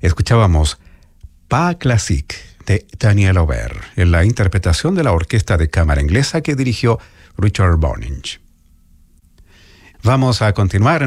Escuchábamos Pas Classique de Daniel Aubert, en la interpretación de la orquesta de cámara inglesa que dirigió Richard Boninch. Vamos a continuar